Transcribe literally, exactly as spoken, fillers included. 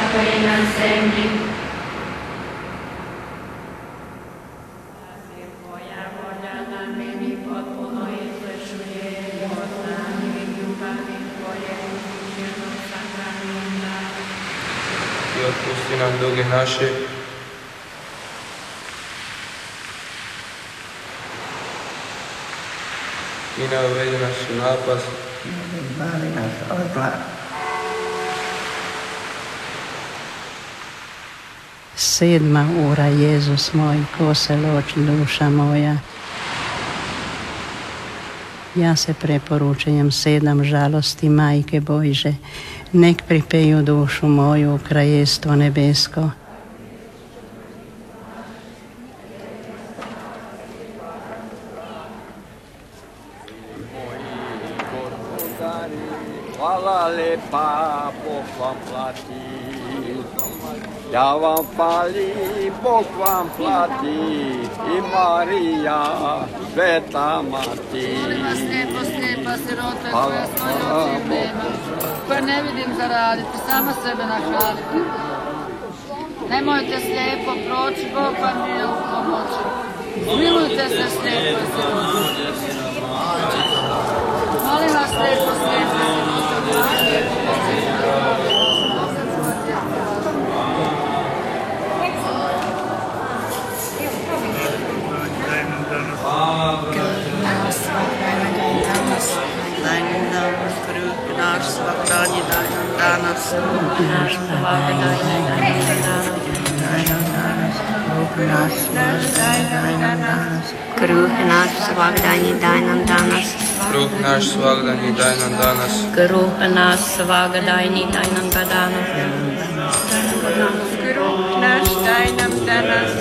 tako i na zemlji. Tvoja volja na meni potpuno izvršuje i od znanja i ljubavi Tvoje učinjeno sakranom daru. I otpusti nam duge naše, i ne uvedi nas u napast, i izbavi nas od zla. Sedma ura, Jezus moj, ko se loči duša moja. Ja se preporučujem sedam žalosti Majke Božje, nek pripeju dušu moju u Kraljestvo nebesko. Hvala lepa, Bog vam plati. Ja vam fali, Bog vam plati. I Marija, sveta mati. Molim vas lijepo, slijepa sirota koja svoje oči nema, koja ne vidim zaraditi, sama sebe nahraniti. Nemojte slijepo proći, Bog vam nije u pomoći. Smilujte se slijepo sirota. Molim vas lijepo, slijepo Naš svakdanji daj nam danas, naš svakdanji daj nam danas, kruh naš svakdanji daj nam danas, kruh naš svakdanji daj nam danas, kruh naš svakdanji daj nam danas, kruh naš daj nam danas.